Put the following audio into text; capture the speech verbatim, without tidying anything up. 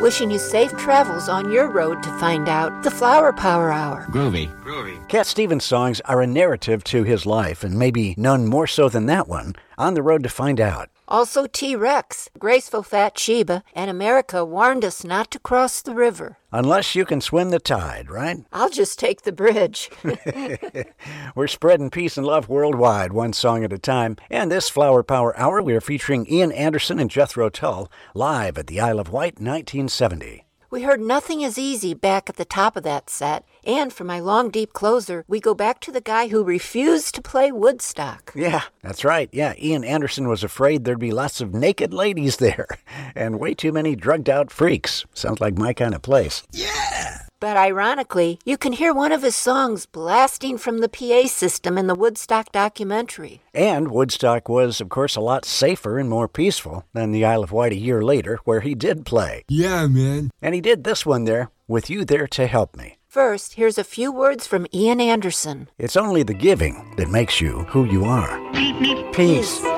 Wishing you safe travels on your road to find out. The Flower Power Hour. Groovy. Groovy. Cat Stevens' songs are a narrative to his life, and maybe none more so than that one, On the Road to Find Out. Also T-Rex, Graceful Fat Sheba, and America warned us not to cross the river. Unless you can swim the tide, right? I'll just take the bridge. We're spreading peace and love worldwide, one song at a time. And this Flower Power Hour, we are featuring Ian Anderson and Jethro Tull live at the Isle of Wight, nineteen seventy. We heard Nothing Is Easy back at the top of that set. And for my long, deep closer, we go back to the guy who refused to play Woodstock. Yeah, that's right. Yeah, Ian Anderson was afraid there'd be lots of naked ladies there and way too many drugged-out freaks. Sounds like my kind of place. Yeah! But ironically, you can hear one of his songs blasting from the P A system in the Woodstock documentary. And Woodstock was, of course, a lot safer and more peaceful than the Isle of Wight a year later, where he did play. Yeah, man. And he did this one there, With You There to Help Me. First, here's a few words from Ian Anderson. It's only the giving that makes you who you are. Peace.